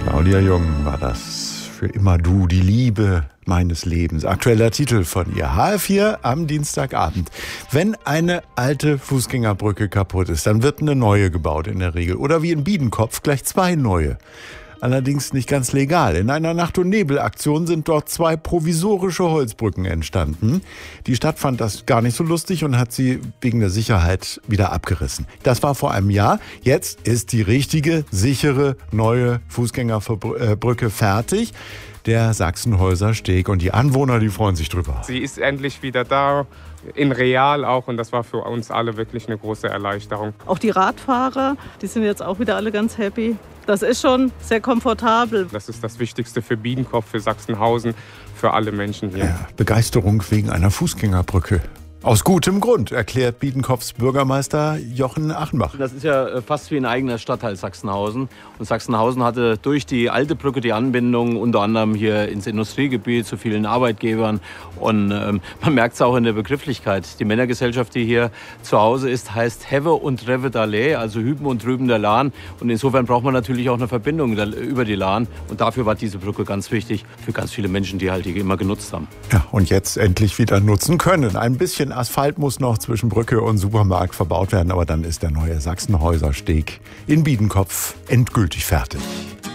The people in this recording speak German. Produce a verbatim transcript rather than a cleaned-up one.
Claudia Jung war das. Für immer du, die Liebe meines Lebens. Aktueller Titel von ihr. H R vier am Dienstagabend. Wenn eine alte Fußgängerbrücke kaputt ist, dann wird eine neue gebaut in der Regel. Oder wie in Biedenkopf gleich zwei neue. Allerdings nicht ganz legal. In einer Nacht- und Nebelaktion sind dort zwei provisorische Holzbrücken entstanden. Die Stadt fand das gar nicht so lustig und hat sie wegen der Sicherheit wieder abgerissen. Das war vor einem Jahr. Jetzt ist die richtige, sichere, neue Fußgängerbrücke fertig. Der Sachsenhäuser Steg. Und die Anwohner, die freuen sich drüber. Sie ist endlich wieder da, in real auch. Und das war für uns alle wirklich eine große Erleichterung. Auch die Radfahrer, die sind jetzt auch wieder alle ganz happy. Das ist schon sehr komfortabel. Das ist das Wichtigste für Biedenkopf, für Sachsenhausen, für alle Menschen hier. Ja, Begeisterung wegen einer Fußgängerbrücke. Aus gutem Grund, erklärt Biedenkopfs Bürgermeister Jochen Achenbach. Das ist ja fast wie ein eigener Stadtteil Sachsenhausen. Und Sachsenhausen hatte durch die alte Brücke die Anbindung unter anderem hier ins Industriegebiet zu vielen Arbeitgebern. Und ähm, man merkt es auch in der Begrifflichkeit. Die Männergesellschaft, die hier zu Hause ist, heißt Hewe und Rewe d'Allee, also Hüben und Drüben der Lahn. Und insofern braucht man natürlich auch eine Verbindung über die Lahn. Und dafür war diese Brücke ganz wichtig für ganz viele Menschen, die halt die immer genutzt haben. Ja, und jetzt endlich wieder nutzen können. Ein bisschen Asphalt muss noch zwischen Brücke und Supermarkt verbaut werden, aber dann ist der neue Sachsenhäuser Steg in Biedenkopf endgültig fertig.